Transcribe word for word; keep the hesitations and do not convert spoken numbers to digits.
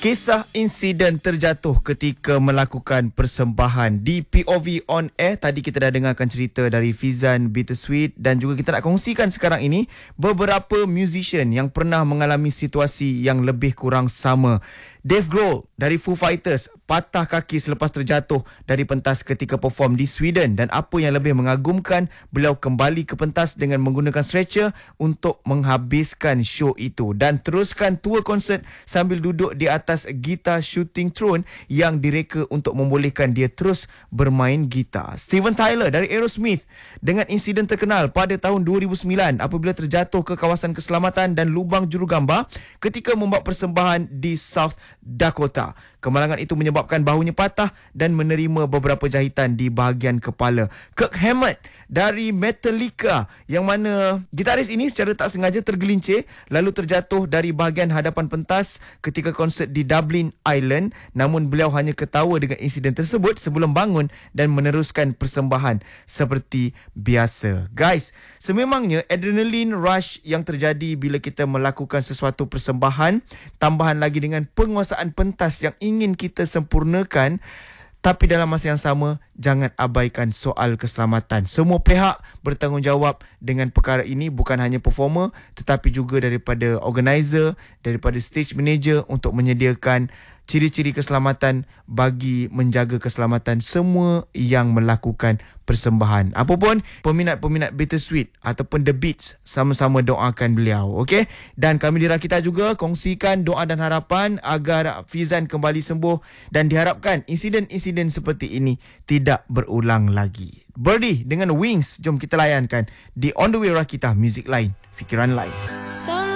Kisah insiden terjatuh ketika melakukan persembahan di P O V On Air. Tadi kita dah dengarkan cerita dari Fizan Bittersweet dan juga kita nak kongsikan sekarang ini beberapa musician yang pernah mengalami situasi yang lebih kurang sama. Dave Grohl dari Foo Fighters patah kaki selepas terjatuh dari pentas ketika perform di Sweden, dan apa yang lebih mengagumkan, beliau kembali ke pentas dengan menggunakan stretcher untuk menghabiskan show itu dan teruskan tour konsert sambil duduk di atas gitar shooting throne yang direka untuk membolehkan dia terus bermain gitar. Steven Tyler dari Aerosmith dengan insiden terkenal pada tahun dua ribu sembilan apabila terjatuh ke kawasan keselamatan dan lubang jurugambar ketika membuat persembahan di South Dakota. Kemalangan itu menyebabkan bahunya patah dan menerima beberapa jahitan di bahagian kepala. Kirk Hammett dari Metallica, yang mana gitaris ini secara tak sengaja tergelincir lalu terjatuh dari bahagian hadapan pentas ketika konsert di Dublin, Ireland. Namun beliau hanya ketawa dengan insiden tersebut sebelum bangun dan meneruskan persembahan seperti biasa. Guys, sememangnya adrenaline rush yang terjadi bila kita melakukan sesuatu persembahan, tambahan lagi dengan penguasaan pentas yang ingin kita sempurnakan, tapi dalam masa yang sama, jangan abaikan soal keselamatan. Semua pihak bertanggungjawab dengan perkara ini, bukan hanya performer tetapi juga daripada organizer, daripada stage manager untuk menyediakan ciri-ciri keselamatan bagi menjaga keselamatan semua yang melakukan persembahan. Apapun, peminat-peminat Bittersweet ataupun The Beats sama-sama doakan beliau, okey? Dan kami di Rakita juga kongsikan doa dan harapan agar Fizan kembali sembuh dan diharapkan insiden-insiden seperti ini tidak berulang lagi. Birdie dengan Wings, jom kita layankan di On The Way Rakita, Music Lain, Fikiran Lain.